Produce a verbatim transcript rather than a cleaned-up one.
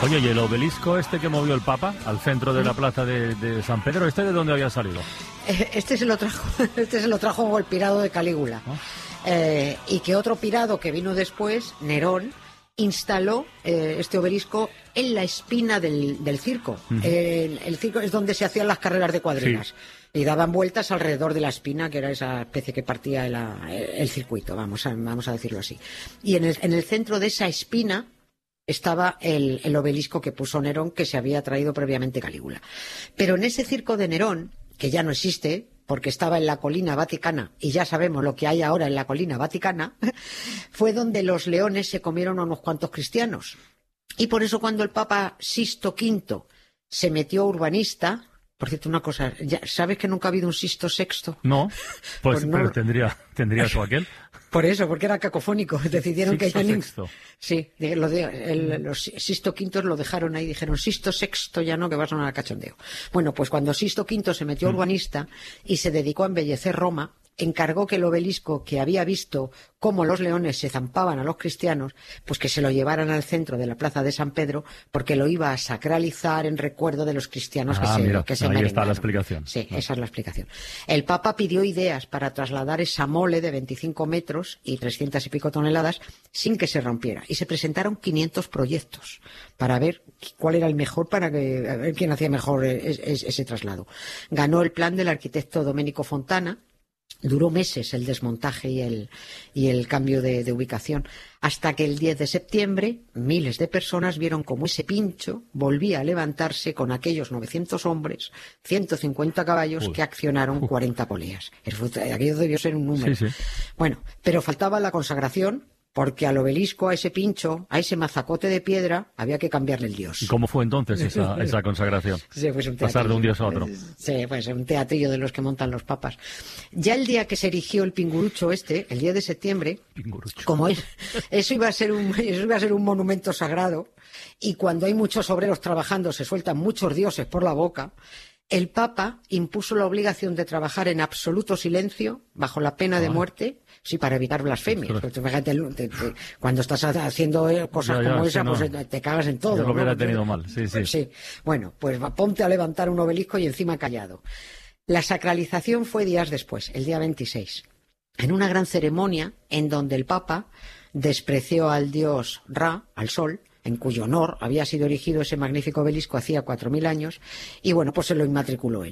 Oye, ¿y el obelisco este que movió el Papa al centro de la plaza de, de San Pedro, este de dónde había salido? Este se lo trajo, este se lo trajo el pirado de Calígula. ¿Oh? Eh, y que otro pirado que vino después, Nerón, instaló eh, este obelisco en la espina del, del circo. Uh-huh. eh, el circo es donde se hacían las carreras de cuadrigas. Sí. Y daban vueltas alrededor de la espina, que era esa especie que partía el, el circuito, vamos a, vamos a decirlo así. Y en el, en el centro de esa espina estaba el, el obelisco que puso Nerón, que se había traído previamente Calígula. Pero en ese circo de Nerón, que ya no existe, porque estaba en la colina vaticana, y ya sabemos lo que hay ahora en la colina vaticana, fue donde los leones se comieron a unos cuantos cristianos. Y por eso cuando el Papa Sixto Quinto se metió urbanista... Por cierto, una cosa, ¿ya ¿sabes que nunca ha habido un Sixto Sexto? No, pues, pues no, pero tendría, tendría su aquel. Por eso, porque era cacofónico, decidieron Sixto que ya... Sexto. Sí, lo de, el, los Sixto Quintos lo dejaron ahí, dijeron Sixto Sexto ya no, que va a sonar a cachondeo. Bueno, pues cuando Sixto Quinto se metió mm. urbanista y se dedicó a embellecer Roma, encargó que el obelisco, que había visto cómo los leones se zampaban a los cristianos, pues que se lo llevaran al centro de la plaza de San Pedro, porque lo iba a sacralizar en recuerdo de los cristianos ah, que se, mira, que se ahí merengaron. Está la explicación. Sí, esa es la explicación. El Papa pidió ideas para trasladar esa mole de veinticinco metros y trescientas y pico toneladas sin que se rompiera. Y se presentaron quinientos proyectos para ver cuál era el mejor, para que, a ver quién hacía mejor es, es, ese traslado. Ganó el plan del arquitecto Domenico Fontana. Duró meses el desmontaje y el, y el cambio de, de ubicación, hasta que el diez de septiembre miles de personas vieron cómo ese pincho volvía a levantarse con aquellos novecientos hombres, ciento cincuenta caballos, Uy. que accionaron Uy. cuarenta poleas. Aquello debió ser un número. Sí, sí. Bueno, pero faltaba la consagración, porque al obelisco, a ese pincho, a ese mazacote de piedra, había que cambiarle el dios. ¿Y cómo fue entonces esa, esa consagración? Sí, pues un Pasar de un dios a otro. Sí, pues un teatrillo de los que montan los papas. Ya el día que se erigió el pingurucho este, el diez de septiembre, pingurucho. como es, eso iba a ser un, eso iba a ser un monumento sagrado, y cuando hay muchos obreros trabajando se sueltan muchos dioses por la boca, el Papa impuso la obligación de trabajar en absoluto silencio, bajo la pena ah. de muerte, sí, para evitar blasfemias. Porque, fíjate, te, te, cuando estás haciendo cosas ya, ya, como esa, sí, pues no. te cagas en todo. Yo lo hubiera ¿no? tenido mal, sí, sí. sí. Bueno, pues ponte a levantar un obelisco y encima callado. La sacralización fue días después, el día veintiséis, en una gran ceremonia en donde el Papa despreció al dios Ra, al sol, en cuyo honor había sido erigido ese magnífico obelisco hacía cuatro mil años, y bueno, pues se lo inmatriculó él.